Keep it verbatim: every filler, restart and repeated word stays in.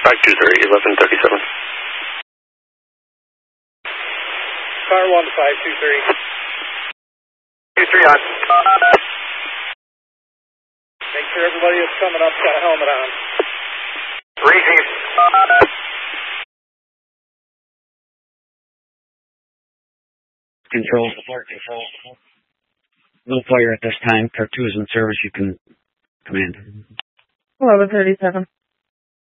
five two three, eleven thirty-seven. Car one five two three. two three on. Make sure everybody that's coming up's got a helmet on. Receive. Control. Control. No fire at this time. Car two is in service. You can command. eleven thirty-seven.